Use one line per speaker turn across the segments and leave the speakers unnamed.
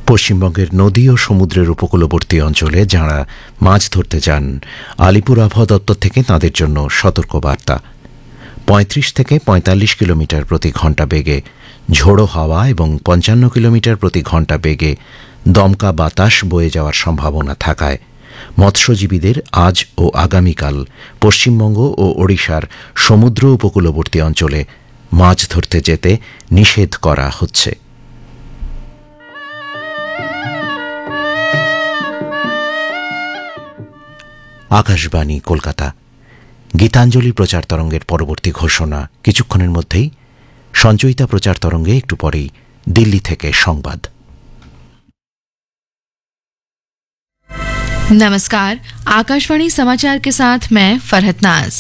পশ্চিমবঙ্গের নদী ও সমুদ্রের উপকূলবর্তী অঞ্চলে যাঁরা মাছ ধরতে যান, আলিপুর আবহাওয়া দপ্তর থেকে তাঁদের জন্য সতর্কবার্তা। ৩৫ থেকে ৪৫ কিলোমিটার প্রতি ঘণ্টা বেগে ঝোড়ো হাওয়া এবং ৫৫ কিলোমিটার প্রতি ঘণ্টা বেগে দমকা বাতাস বয়ে যাওয়ার সম্ভাবনা থাকায় মৎস্যজীবীদের আজ ও আগামীকাল পশ্চিমবঙ্গ ও ওড়িশার সমুদ্র উপকূলবর্তী অঞ্চলে মাছ ধরতে যেতে নিষেধ করা হচ্ছে। আকাশবাণী কলকাতা। গীতাঞ্জলি প্রচার তরঙ্গের পরবর্তী ঘোষণা কিছুক্ষণের মধ্যেই। সঞ্চয়িতা প্রচার তরঙ্গে একটু পরেই দিল্লি থেকে সংবাদ।
नमस्कार, आकाशवाणी समाचार के साथ मैं फरहत नाज।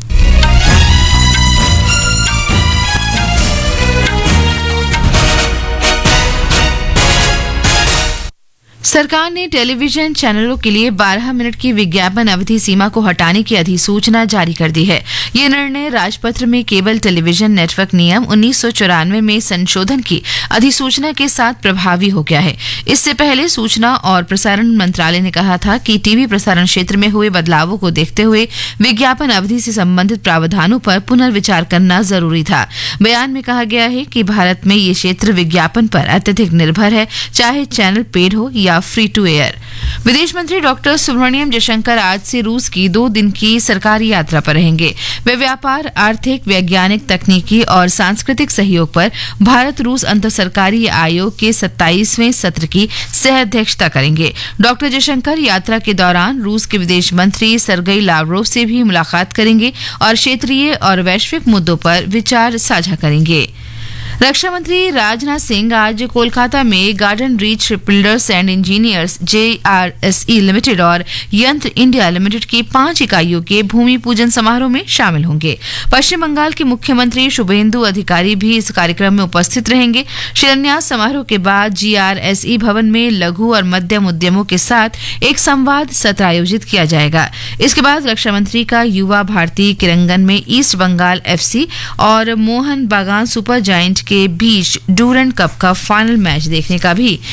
सरकार ने टेलीविजन चैनलों के लिए 12 मिनट की विज्ञापन अवधि सीमा को हटाने की अधिसूचना जारी कर दी है। ये निर्णय राजपत्र में केबल टेलीविजन नेटवर्क नियम 1994 में संशोधन की अधिसूचना के साथ प्रभावी हो गया है। इससे पहले सूचना और प्रसारण मंत्रालय ने कहा था कि टीवी प्रसारण क्षेत्र में हुए बदलावों को देखते हुए विज्ञापन अवधि से संबंधित प्रावधानों पर पुनर्विचार करना जरूरी था। बयान में कहा गया है कि भारत में ये क्षेत्र विज्ञापन पर अत्यधिक निर्भर है, चाहे चैनल पेड हो या फ्री टू एयर। विदेश मंत्री डॉक्टर सुब्रमण्यम जयशंकर आज से रूस की 2 दिन की सरकारी यात्रा पर रहेंगे। वे व्यापार, आर्थिक, वैज्ञानिक, तकनीकी और सांस्कृतिक सहयोग पर भारत रूस अंतर सरकारी आयोग के 27वें सत्र की सह अध्यक्षता करेंगे। डॉक्टर जयशंकर यात्रा के दौरान रूस के विदेश मंत्री सर्गेई लावरोव से भी मुलाकात करेंगे और क्षेत्रीय और वैश्विक मुद्दों पर विचार साझा करेंगे। रक्षा मंत्री राजनाथ सिंह आज कोलकाता में garden reach shipbuilders and engineers JRSE limited और यंत्र इंडिया लिमिटेड की 5 इकाइयों के भूमि पूजन समारोह में शामिल होंगे। पश्चिम बंगाल के मुख्यमंत्री शुभेंदु अधिकारी भी इस कार्यक्रम में उपस्थित रहेंगे। शिलान्यास समारोह के बाद JRSE भवन में लघु और मध्यम उद्यमों के साथ एक संवाद सत्र आयोजित किया जाएगा। इसके बाद रक्षा मंत्री का युवा भारती किरंगन में ईस्ट बंगाल FC और मोहन बागान सुपर जायंट के बीच डूरंड कप का फाइनल मैच देखने का भी